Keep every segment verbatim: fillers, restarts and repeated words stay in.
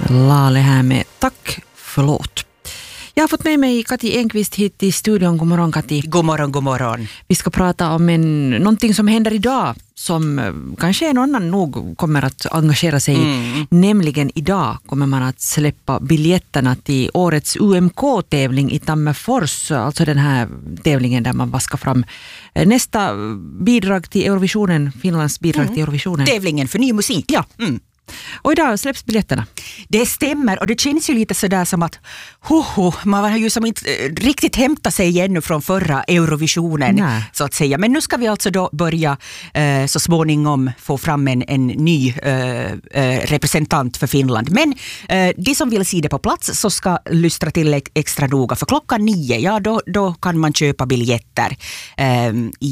Lale här med Tack, förlåt. Jag har fått med mig Kati Enqvist hit till studion. God morgon, Kati. God morgon, god morgon. Vi ska prata om en, någonting som händer idag som kanske en annan nog kommer att engagera sig mm. i. Nämligen idag kommer man att släppa biljetterna till årets U M K-tävling i Tammerfors. Alltså den här tävlingen där man vaskar fram nästa bidrag till Eurovisionen, Finlands bidrag mm. till Eurovisionen. Tävlingen för ny musik. Ja. Mm. Och idag släpps biljetterna. Det stämmer, och det känns ju lite sådär som att hoho, man har ju som inte riktigt hämtat sig igen från förra Eurovisionen. Nej. Så att säga. Men nu ska vi alltså då börja eh, så småningom få fram en, en ny eh, eh, representant för Finland. Men eh, de som vill se det på plats så ska lystra till extra noga. För klockan nio, ja då, då kan man köpa biljetter eh,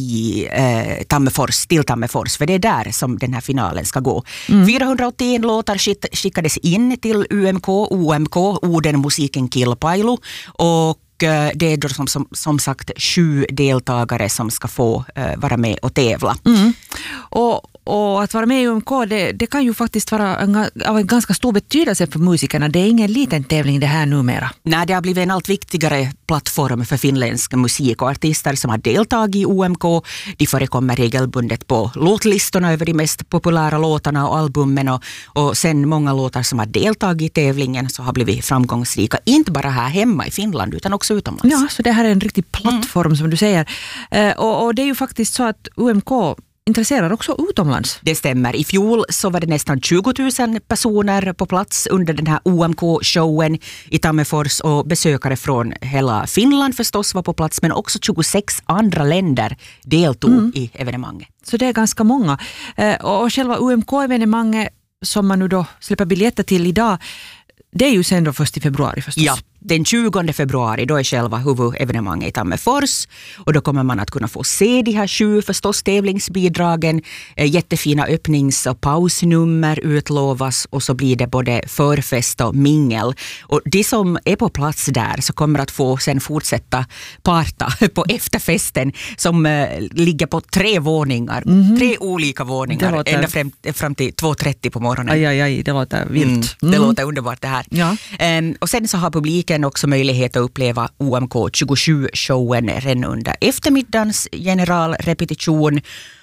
i eh, Tammerfors, till Tammerfors. För det är där som den här finalen ska gå. Mm. fyrahundraåttioen låtar skickades in till U M K, O M K, Uden musiken kilpailu, och det är då som, som, som sagt sju deltagare som ska få uh, vara med och tävla. Mm. Och, och att vara med i U M K, det, det kan ju faktiskt vara en, av en ganska stor betydelse för musikerna. Det är ingen liten tävling det här numera. Nej, det har blivit en allt viktigare plattform för finländsk musik, och artister som har deltagit i O M K, de förekommer regelbundet på låtlistorna över de mest populära låtarna och albumen, och, och sen många låtar som har deltagit i tävlingen så har blivit framgångsrika, inte bara här hemma i Finland utan också utomlands. Ja, så det här är en riktig plattform mm. som du säger. Eh, och, och det är ju faktiskt så att U M K intresserar också utomlands. Det stämmer. I fjol så var det nästan tjugo tusen personer på plats under den här O M K-showen i Tammerfors, och besökare från hela Finland förstås var på plats, men också tjugosex andra länder deltog mm. i evenemanget. Så det är ganska många. Eh, och själva U M K-evenemanget som man nu då släpper biljetter till idag, det är ju sen då först i februari förstås. Ja, den tjugonde februari då är själva huvudevenemanget i Tammerfors, och då kommer man att kunna få se de här sju förstås tävlingsbidragen. Jättefina öppnings- och pausnummer utlovas, och så blir det både förfest och mingel. Och de som är på plats där så kommer att få sen fortsätta parta på efterfesten som uh, ligger på tre våningar. Mm-hmm. Tre olika våningar låter... ända fram, fram till två trettio på morgonen. Aj, aj, aj, det låter vilt. Mm. Mm. Det låter underbart det här. Ja. Um, och sen så har publiken också möjlighet att uppleva O M K tjugosju-showen redan under eftermiddagens generalrepetition,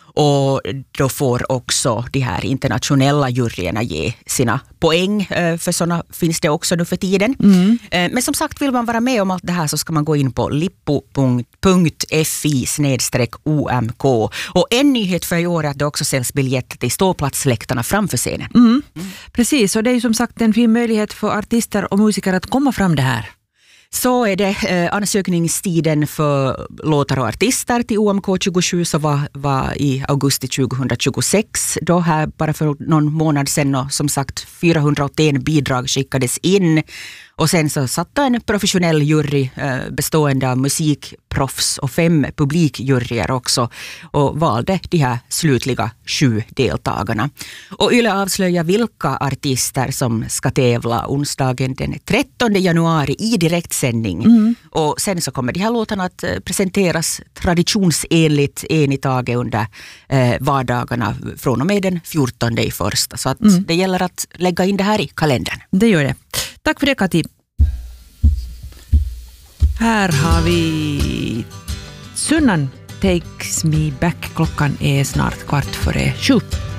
och då får också de här internationella juryerna ge sina poäng, för sådana finns det också nu för tiden. Mm. Men som sagt, vill man vara med om allt det här så ska man gå in på lippo punkt fi snedstreck O M K. Och en nyhet för i år är att det också säljs biljetter till ståplatsläktarna framför scenen. Mm. Mm. Precis, och det är ju som sagt en fin möjlighet för artister och musiker att komma fram det här. Så är det. Eh, ansökningstiden för låtar och artister till O M K tjugosju så var, var i augusti tjugohundratjugosex. Då här bara för någon månad sedan, och som sagt fyrahundraåttioen bidrag skickades in. Och sen så satt en professionell jury eh, bestående av musikproffs och fem publikjuryer också, och valde de här slutliga sju deltagarna. Och Yle avslöjar vilka artister som ska tävla onsdagen den trettonde januari i direktsändning. Mm. Och sen så kommer de här låtarna att presenteras traditionsenligt en i taget under eh, vardagarna från och med den fjortonde i första. Så att mm. det gäller att lägga in det här i kalendern. Det gör det. Tack för det, Kati. Här har vi Sunnan Takes Me Back. Klockan är snart kvart före sju.